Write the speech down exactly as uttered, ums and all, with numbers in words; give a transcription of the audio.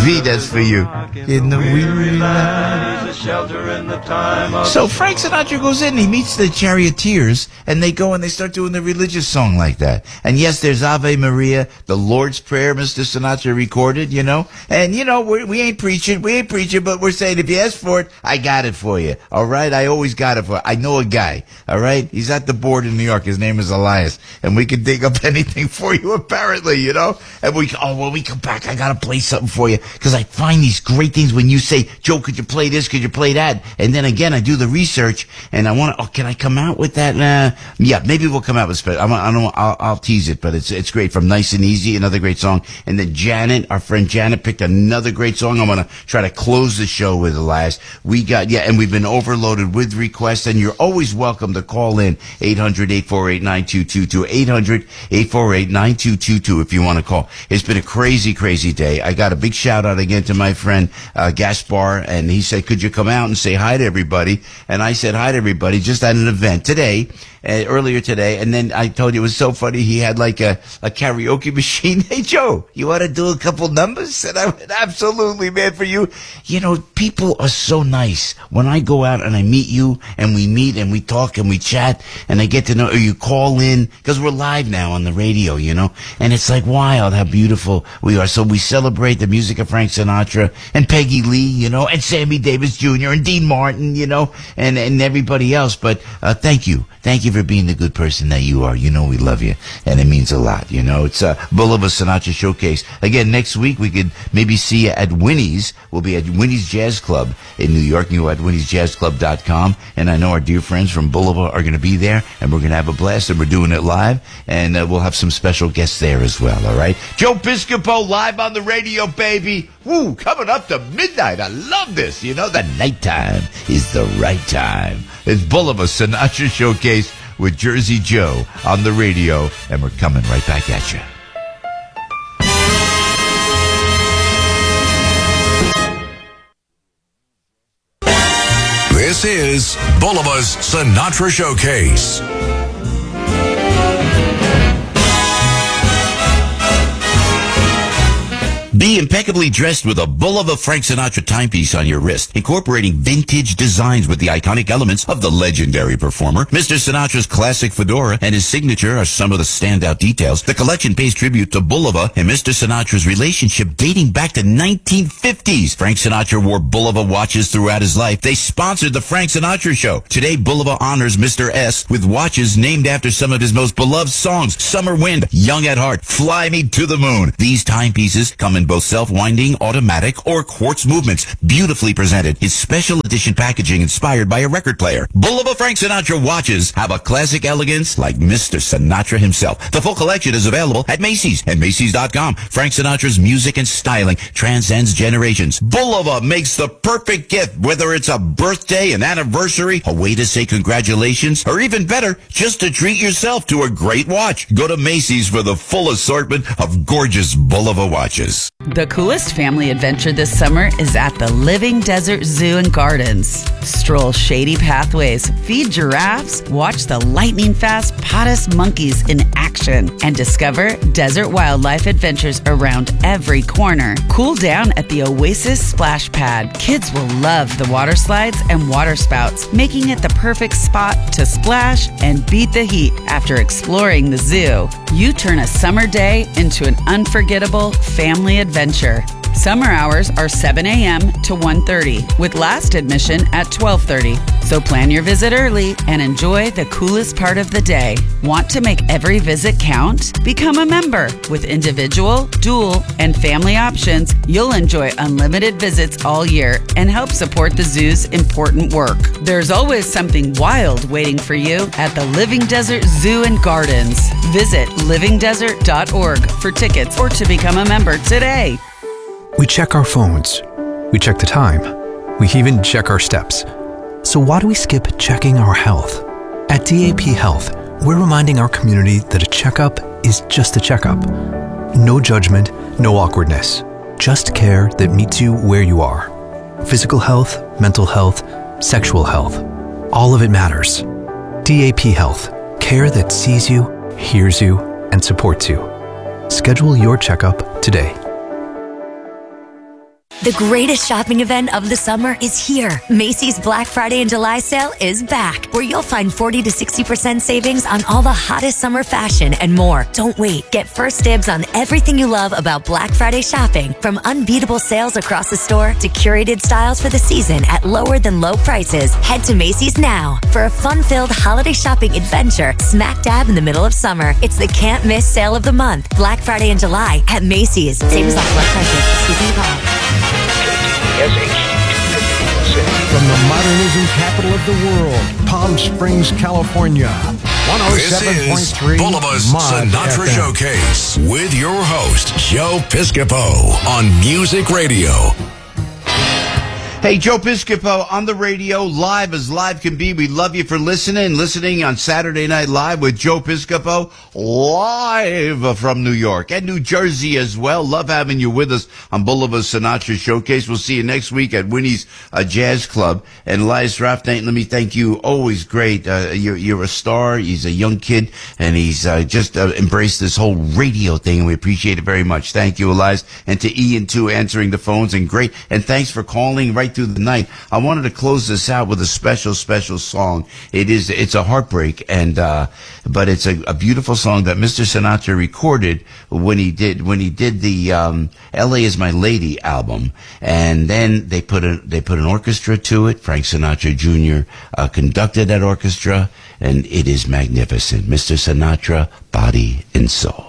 V, that's for you. In the weary land. So Frank Sinatra goes in, he meets the charioteers, and they go and they start doing the religious song like that. And yes, there's Ave Maria, the Lord's Prayer Mister Sinatra recorded, you know. And, you know, we're, we ain't preaching, we ain't preaching, but we're saying if you ask for it, I got it for you. All right? I always got it for you. I know a guy, all right? He's at the board in New York. His name is Elias. And we can dig up anything for you, apparently, you know. And we, oh, when we come back, I got to play something for you. Because I find these great things when you say, Joe, could you play this? Could you play that? And then again, I do the research, and I want to, oh, can I come out with that? Uh, yeah, maybe we'll come out with special. I don't, I'll, I'll tease it, but it's, it's great. From Nice and Easy, another great song. And then Janet, our friend Janet, picked another great song. I'm going to try to close the show with Elias. We got, yeah, and we've been overloaded with requests, and you're always welcome to call in eight hundred, eight four eight, nine two two two, eight hundred, eight four eight, nine two two two if you want to call. It's been a crazy, crazy day. I got a big shout out again to my friend, uh, Gaspar, and he said, could you come out and say hi to everybody? And I said hi to everybody just at an event today, uh, earlier today. And then I told you it was so funny. He had like a, a karaoke machine. Hey, Joe, you want to do a couple numbers? And I went, absolutely, man, for you. You know, people are so nice. When I go out and I meet you and we meet and we talk and we chat and I get to know, or you call in, because we're live now on the radio, you know, and it's like wild how beautiful we are. So we celebrate the music of Frank Sinatra and Peggy Lee, you know, and Sammy Davis Junior and Dean Martin, you know, and, and everybody else. But uh, thank you. Thank you for being the good person that you are. You know we love you, and it means a lot, you know. It's a Bulova Sinatra Showcase. Again, next week we could maybe see you at Winnie's. We'll be at Winnie's Jazz Club in New York. You know, at winnies jazz club dot com. And I know our dear friends from Bulova are going to be there, and we're going to have a blast, and we're doing it live, and uh, we'll have some special guests there as well, all right? Joe Piscopo live on the radio, baby. Woo, coming up to midnight. I love this. You know, the nighttime is the right time. It's Bulova Sinatra Showcase with Jersey Joe on the radio, and we're coming right back at you. This is Bulova's Sinatra Showcase. Be impeccably dressed with a Bulova Frank Sinatra timepiece on your wrist, incorporating vintage designs with the iconic elements of the legendary performer. Mister Sinatra's classic fedora and his signature are some of the standout details. The collection pays tribute to Bulova and Mister Sinatra's relationship dating back to nineteen fifties. Frank Sinatra wore Bulova watches throughout his life. They sponsored the Frank Sinatra Show. Today, Bulova honors Mister S with watches named after some of his most beloved songs: Summer Wind, Young at Heart, Fly Me to the Moon. These timepieces come in both self-winding, automatic, or quartz movements, beautifully presented in special edition packaging inspired by a record player. Bulova Frank Sinatra watches have a classic elegance like Mister Sinatra himself. The full collection is available at Macy's and Macy's dot com. Frank Sinatra's music and styling transcends generations. Bulova makes the perfect gift, whether it's a birthday, an anniversary, a way to say congratulations, or even better, just to treat yourself to a great watch. Go to Macy's for the full assortment of gorgeous Bulova watches. The coolest family adventure this summer is at the Living Desert Zoo and Gardens. Stroll shady pathways, feed giraffes, watch the lightning-fast Pottus monkeys in action, and discover desert wildlife adventures around every corner. Cool down at the Oasis Splash Pad. Kids will love the water slides and water spouts, making it the perfect spot to splash and beat the heat after exploring the zoo. You turn a summer day into an unforgettable family adventure. Summer hours are seven a.m. to one thirty, with last admission at twelve thirty. So plan your visit early and enjoy the coolest part of the day. Want to make every visit count? Become a member. With individual, dual, and family options, you'll enjoy unlimited visits all year and help support the zoo's important work. There's always something wild waiting for you at the Living Desert Zoo and Gardens. Visit living desert dot org for tickets or to become a member today. We check our phones. We check the time. We even check our steps. So why do we skip checking our health? At D A P Health, we're reminding our community that a checkup is just a checkup. No judgment, no awkwardness. Just care that meets you where you are. Physical health, mental health, sexual health. All of it matters. D A P Health. Care that sees you, hears you, and supports you. Schedule your checkup today. The greatest shopping event of the summer is here. Macy's Black Friday and July sale is back, where you'll find forty to sixty percent savings on all the hottest summer fashion and more. Don't wait. Get first dibs on everything you love about Black Friday shopping, from unbeatable sales across the store to curated styles for the season at lower than low prices. Head to Macy's now for a fun-filled holiday shopping adventure smack dab in the middle of summer. It's the can't miss sale of the month. Black Friday and July at Macy's. Same as select prices. Exclusive call. From the modernism capital of the world, Palm Springs, California. one oh seven point three This is Bulliva's Mod Sinatra F M. Showcase with your host, Joe Piscopo on Music Radio. Hey, Joe Piscopo on the radio, live as live can be. We love you for listening. Listening on Saturday Night Live with Joe Piscopo, live from New York and New Jersey as well. Love having you with us on Bulliva's Sinatra Showcase. We'll see you next week at Winnie's uh, Jazz Club. And Elias Raftane, let me thank you. Always great. Uh, you're, you're a star. He's a young kid, and he's uh, just uh, embraced this whole radio thing, and we appreciate it very much. Thank you, Elias. And to Ian, too, answering the phones, and great. And thanks for calling right through the night. I wanted to close this out with a special, special song. It is, it's a heartbreak, and uh, but it's a, a beautiful song that Mister Sinatra recorded when he did when he did the um, L A Is My Lady album, and then they put a they put an orchestra to it. Frank Sinatra Junior Uh, conducted that orchestra, and it is magnificent. Mister Sinatra, Body and Soul.